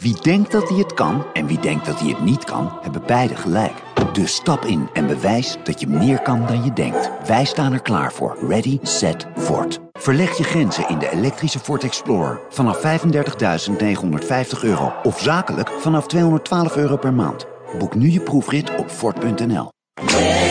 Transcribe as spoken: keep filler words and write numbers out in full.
Wie denkt dat hij het kan en wie denkt dat hij het niet kan, hebben beide gelijk. Dus stap in en bewijs dat je meer kan dan je denkt. Wij staan er klaar voor. Ready, set, Ford. Verleg je grenzen in de elektrische Ford Explorer vanaf vijfendertigduizend negenhonderdvijftig euro of zakelijk vanaf tweehonderdtwaalf euro per maand. Boek nu je proefrit op Ford punt n l.